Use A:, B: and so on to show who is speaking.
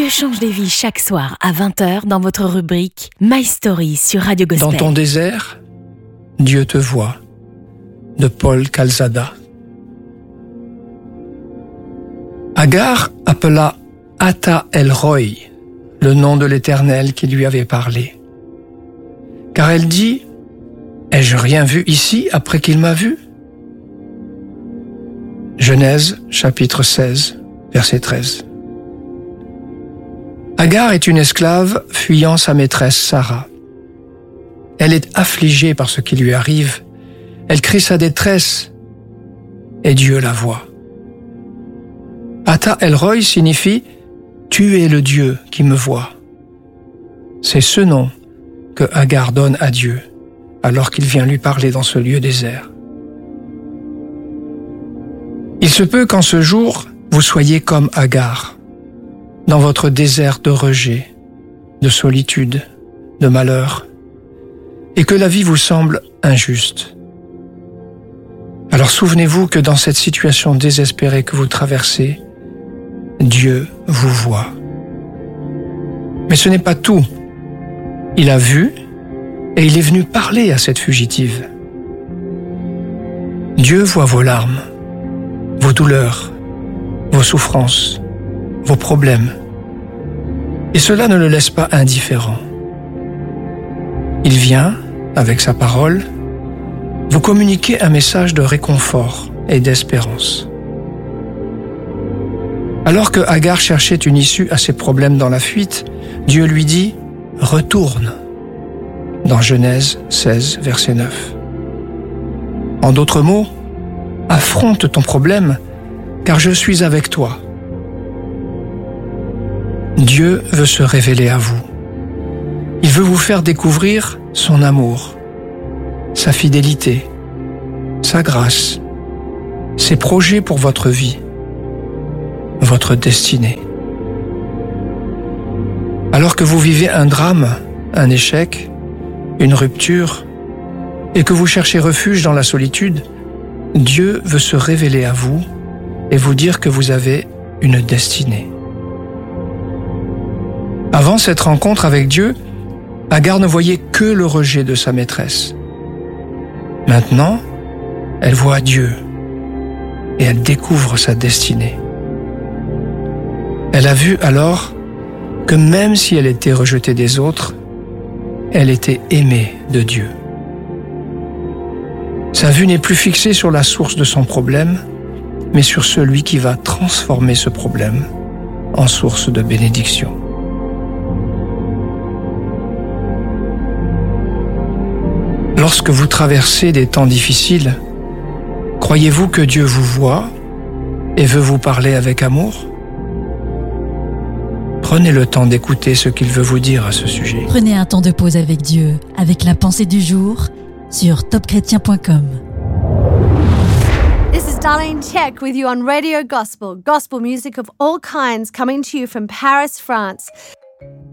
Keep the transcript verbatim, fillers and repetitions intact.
A: Dieu change des vies chaque soir à vingt heures dans votre rubrique My Story sur Radio Gospel.
B: Dans ton désert, Dieu te voit. De Paul Calzada. Agar appela Ata El Roi, le nom de l'Éternel qui lui avait parlé. Car elle dit, « Ai-je rien vu ici après qu'il m'a vu ?» Genèse, chapitre seize, verset treize. Agar est une esclave fuyant sa maîtresse Sarah. Elle est affligée par ce qui lui arrive. Elle crie sa détresse et Dieu la voit. Ata El Roi signifie « Tu es le Dieu qui me voit ». C'est ce nom que Agar donne à Dieu alors qu'il vient lui parler dans ce lieu désert. Il se peut qu'en ce jour, vous soyez comme Agar, dans votre désert de rejet, de solitude, de malheur, et que la vie vous semble injuste. Alors souvenez-vous que dans cette situation désespérée que vous traversez, Dieu vous voit. Mais ce n'est pas tout. Il a vu et il est venu parler à cette fugitive. Dieu voit vos larmes, vos douleurs, vos souffrances, vos problèmes. Et cela ne le laisse pas indifférent. Il vient, avec sa parole, vous communiquer un message de réconfort et d'espérance. Alors que Agar cherchait une issue à ses problèmes dans la fuite, Dieu lui dit « Retourne » dans Genèse seize, verset neuf. En d'autres mots, affronte ton problème, car je suis avec toi. Dieu veut se révéler à vous. Il veut vous faire découvrir son amour, sa fidélité, sa grâce, ses projets pour votre vie, votre destinée. Alors que vous vivez un drame, un échec, une rupture, et que vous cherchez refuge dans la solitude, Dieu veut se révéler à vous et vous dire que vous avez une destinée. Avant cette rencontre avec Dieu, Agar ne voyait que le rejet de sa maîtresse. Maintenant, elle voit Dieu et elle découvre sa destinée. Elle a vu alors que même si elle était rejetée des autres, elle était aimée de Dieu. Sa vue n'est plus fixée sur la source de son problème, mais sur celui qui va transformer ce problème en source de bénédiction. Lorsque vous traversez des temps difficiles, croyez-vous que Dieu vous voit et veut vous parler avec amour ? Prenez le temps d'écouter ce qu'il veut vous dire à ce sujet.
C: Prenez un temps de pause avec Dieu, avec la pensée du jour sur top chrétien point com.
D: This is Darlene Check with you on Radio Gospel, gospel music of all kinds coming to you from Paris, France.